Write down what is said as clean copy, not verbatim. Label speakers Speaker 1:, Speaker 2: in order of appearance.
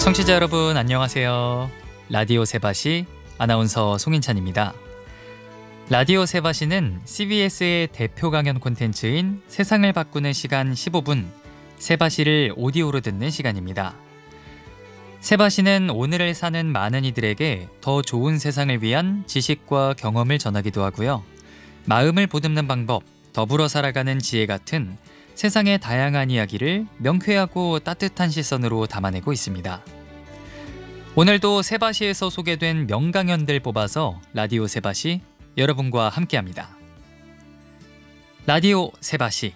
Speaker 1: 청취자 여러분 안녕하세요. 라디오 세바시 아나운서 송인찬입니다. 라디오 세바시는 CBS의 대표 강연 콘텐츠인 세상을 바꾸는 시간 15분 세바시를 오디오로 듣는 시간입니다. 세바시는 오늘을 사는 많은 이들에게 더 좋은 세상을 위한 지식과 경험을 전하기도 하고요. 마음을 보듬는 방법, 더불어 살아가는 지혜 같은 세상의 다양한 이야기를 명쾌하고 따뜻한 시선으로 담아내고 있습니다. 오늘도 세바시에서 소개된 명강연들 뽑아서 라디오 세바시 여러분과 함께합니다. 라디오 세바시